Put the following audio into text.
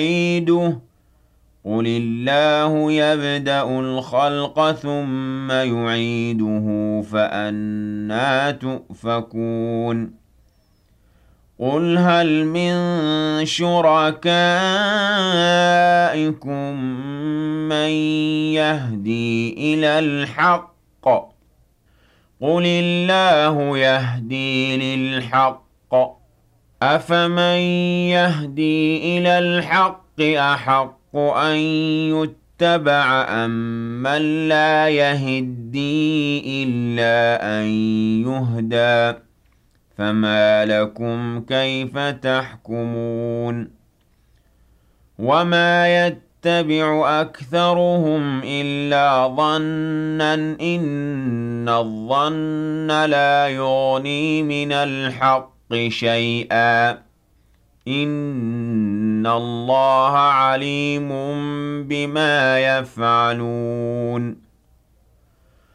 يعيده قل الله يبدأ الخلق ثم يعيده فأنى تؤفكون قل هل من شركائكم من يهدي إلى الحق قل الله يهدي للحق أفمن يهدي إلى الحق أحق أن يتبع أم من لا يهدي إلا أن يهدى فما لكم كيف تحكمون وما يتبع أكثرهم إلا ظنا إن الظن لا يغني من الحق شيئا إن الله عليم بما يفعلون